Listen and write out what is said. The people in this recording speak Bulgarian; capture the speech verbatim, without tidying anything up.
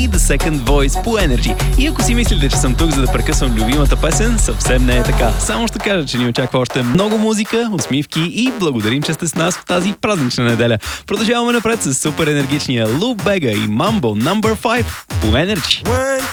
и The Second Voice по Energy. И ако си мислите, че съм тук за да прекъсвам любимата песен, съвсем не е така. Само ще кажа, че ни очаква още много музика, усмивки и благодарим, че сте с нас в тази празнична неделя. Продължаваме напред с супер енергичния Лу Бега и Mambo номер пет по Energy.